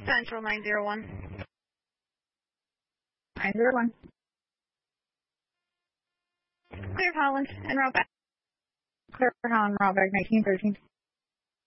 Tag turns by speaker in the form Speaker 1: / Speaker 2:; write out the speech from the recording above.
Speaker 1: Central 901.
Speaker 2: 901.
Speaker 1: Clear Holland and route back.
Speaker 2: Clear Holland, route back 1913.